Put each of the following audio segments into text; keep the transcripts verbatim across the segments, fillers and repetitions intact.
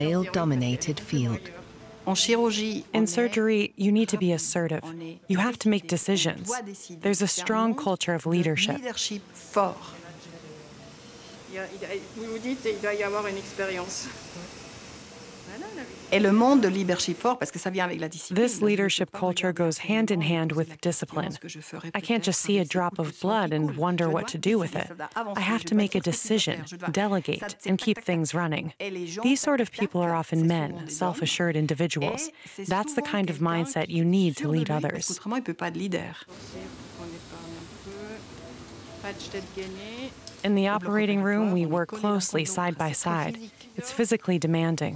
male-dominated field. In surgery, you need to be assertive. You have to make decisions. There's a strong culture of leadership. This leadership culture goes hand in hand with discipline. I can't just see a drop of blood and wonder what to do with it. I have to make a decision, delegate, and keep things running. These sort of people are often men, self-assured individuals. That's the kind of mindset you need to lead others. In the operating room, we work closely side by side. It's physically demanding.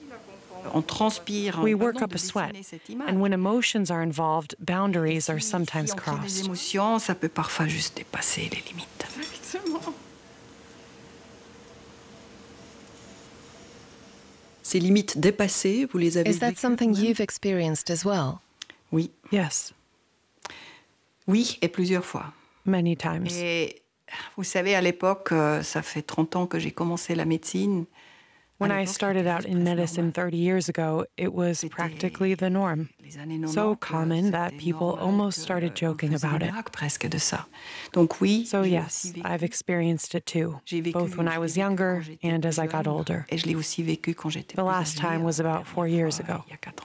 We work up a sweat, and when emotions are involved, boundaries are sometimes crossed. Is that something you've experienced as well? Oui. Yes. Oui, et plusieurs fois. Many times. Et vous savez, à l'époque, ça fait trente ans que j'ai commencé la médecine. When I started out in medicine thirty years ago, it was practically the norm. So common that people almost started joking about it. So yes, I've experienced it too, both when I was younger and as I got older. The last time was about four years ago.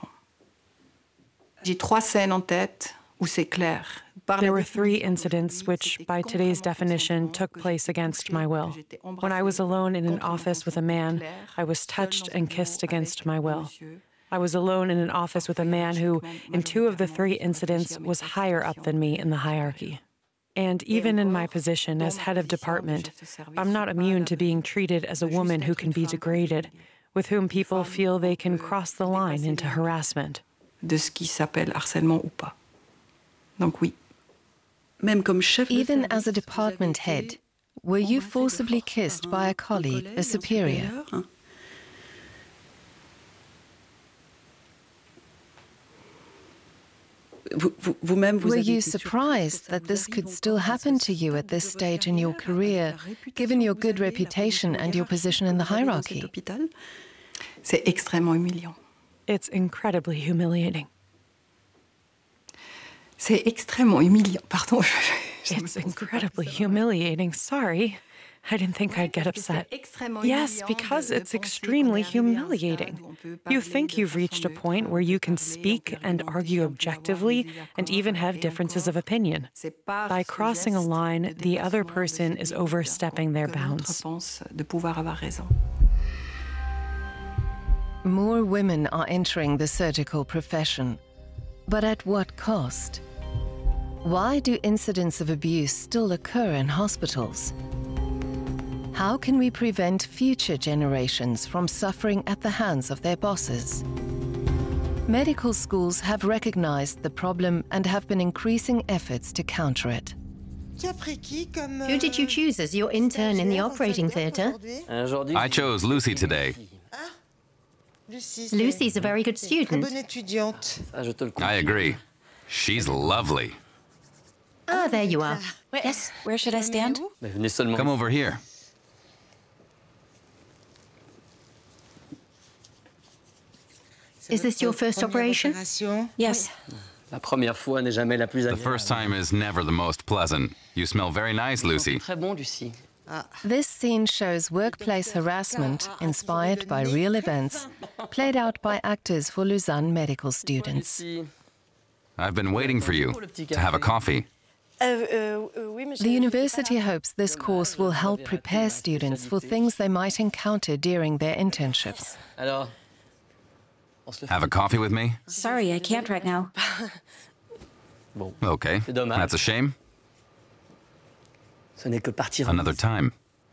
J'ai trois scènes en tête où c'est clair. There were three incidents which, by today's definition, took place against my will. When I was alone in an office with a man, I was touched and kissed against my will. I was alone in an office with a man who, in two of the three incidents, was higher up than me in the hierarchy. And even in my position as head of department, I'm not immune to being treated as a woman who can be degraded, with whom people feel they can cross the line into harassment. De ce qui s'appelle harcèlement ou pas. Donc oui. Even as a department head, were you forcibly kissed by a colleague, a superior? Were you surprised that this could still happen to you at this stage in your career, given your good reputation and your position in the hierarchy? C'est extrêmement humiliant. It's incredibly humiliating. C'est extrêmement humiliant. Pardon. It's incredibly humiliating. Sorry. I didn't think I'd get upset. Yes, because it's extremely humiliating. You think you've reached a point where you can speak and argue objectively and even have differences of opinion. By crossing a line, the other person is overstepping their bounds. More women are entering the surgical profession, but at what cost? Why do incidents of abuse still occur in hospitals? How can we prevent future generations from suffering at the hands of their bosses? Medical schools have recognized the problem and have been increasing efforts to counter it. Who did you choose as your intern in the operating theatre? I chose Lucy today. Lucy's a very good student. I agree. She's lovely. Ah, there you are. Yes? Where should I stand? Come over here. Is this your first operation? Yes. The first time is never the most pleasant. You smell very nice, Lucy. This scene shows workplace harassment inspired by real events, played out by actors for Lausanne medical students. I've been waiting for you to have a coffee. The university hopes this course will help prepare students for things they might encounter during their internships. Have a coffee with me? Sorry, I can't right now. Okay, that's a shame. Another time.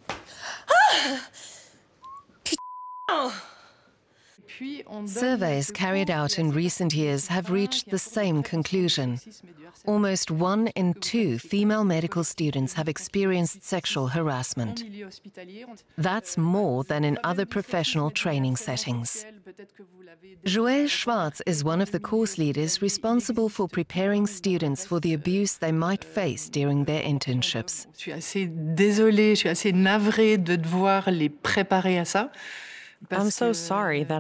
Surveys carried out in recent years have reached the same conclusion. Almost one in two female medical students have experienced sexual harassment. That's more than in other professional training settings. Joëlle Schwartz is one of the course leaders responsible for preparing students for the abuse they might face during their internships. Je suis assez désolée, je suis assez navrée de devoir les préparer à ça. I'm so sorry that